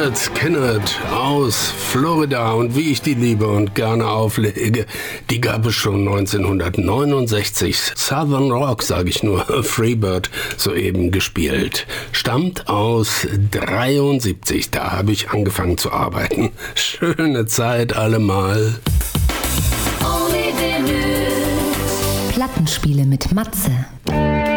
Lynyrd Skynyrd aus Florida und wie ich die liebe und gerne auflege, die gab es schon 1969. Southern Rock, sage ich nur, Freebird, soeben gespielt. Stammt aus 73, da habe ich angefangen zu arbeiten. Schöne Zeit allemal. Plattenspiele mit Matze.